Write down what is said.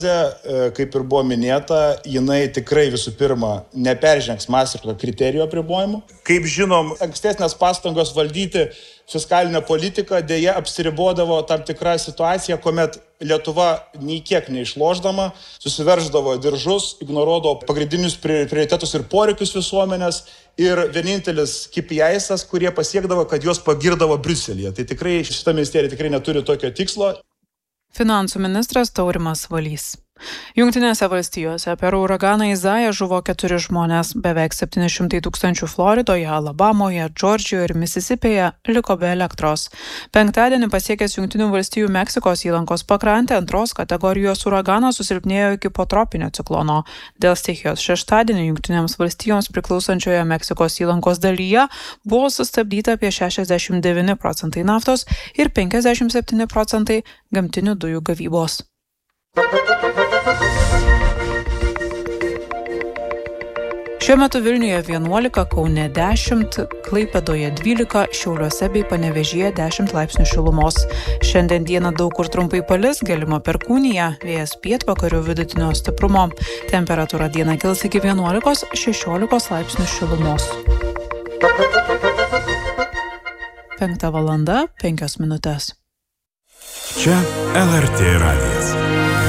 Kaip ir buvo minėta, jinai tikrai visų pirma neperžengs Maastrichto kriterijų apribojimų. Kaip žinom, ankstesnės pastangos valdyti fiskalinę politiką dėja apsiribodavo tam tikrą situaciją, kuomet Lietuva nei kiek neišlošdama susiverždavo diržus, ignoruodavo pagrindinius prioritetus ir poreikius visuomenės ir vienintelis KPI'sas, kurie pasiekdavo, kad juos pagirdavo Briuselyje. Tai tikrai šita ministerija tikrai neturi tokio tikslo. Finansų ministras Taurimas Valys. Jungtinėse valstijose per uraganą Izają žuvo 4 žmonės, beveik 700 000 Floridoje, Alabamoje, Džordžijoje ir Misisipėje liko be elektros. Penktadienį pasiekęs Jungtinių valstijų Meksikos įlankos pakrantę, 2 kategorijos uraganas susilpnėjo iki potropinio ciklono. Dėl stichijos šeštadienį Jungtinėms valstijoms priklausančioje Meksikos įlankos dalyje buvo sustabdyta apie 69% naftos ir 57% gamtinių dujų gavybos. Šiuo metu Vilniuje 11, Kaune 10, Klaipėdoje 12, Šiauliuose bei Panevėžyje 10 laipsnių šilumos. Šiandien dieną daug kur trumpai palis, galima perkūnija, vėjas pietvakarių vidutinio stiprumo. Temperatūra dieną kils iki 11-16 laipsnių šilumos. 5:05. Čia LRT radijas.